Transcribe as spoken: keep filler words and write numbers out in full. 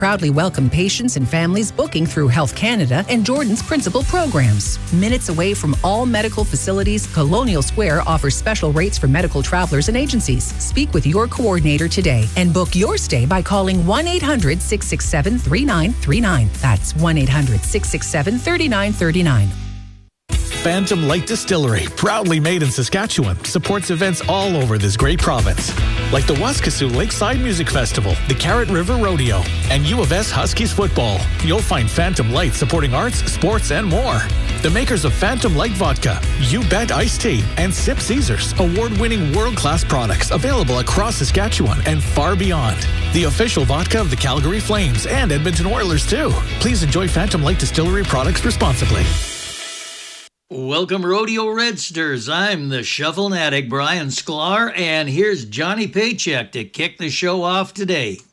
Proudly welcome patients and families booking through Health Canada and Jordan's principal programs. Minutes away from all medical facilities, Colonial Square offers special rates for medical travelers and agencies. Speak with your coordinator today and book your stay by calling one eight hundred, six six seven, three nine three nine. That's one eight hundred, six six seven, three nine three nine. Phantom Light Distillery, proudly made in Saskatchewan, supports events all over this great province, like the Waskesiu Lakeside Music Festival, the Carrot River Rodeo, and U of S Huskies football. You'll find Phantom Light supporting arts, sports, and more. The makers of Phantom Light Vodka, You Bet Iced Tea, and Sip Caesars, award-winning world-class products available across Saskatchewan and far beyond. The official vodka of the Calgary Flames and Edmonton Oilers, too. Please enjoy Phantom Light Distillery products responsibly. Welcome, Rodeo Redsters. I'm the shuffle addict, Brian Sklar, and here's Johnny Paycheck to kick the show off today.